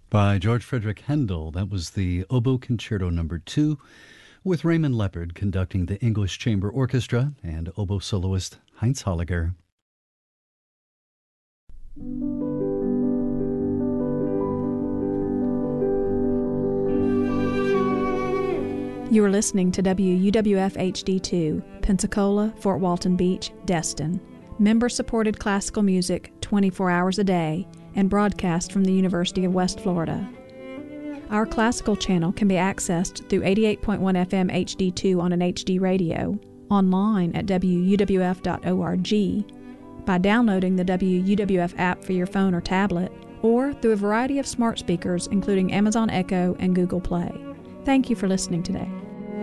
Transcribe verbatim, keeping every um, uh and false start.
By George Frederick Handel. That was the Oboe Concerto Number Two, with Raymond Leppard conducting the English Chamber Orchestra and oboe soloist Heinz Holliger. You are listening to W U W F H D two, Pensacola, Fort Walton Beach, Destin. Member-supported classical music twenty-four hours a day and broadcast from the University of West Florida. Our classical channel can be accessed through eighty-eight point one F M H D two on an H D radio, online at W U W F dot org, by downloading the W U W F app for your phone or tablet, or through a variety of smart speakers including Amazon Echo and Google Play. Thank you for listening today.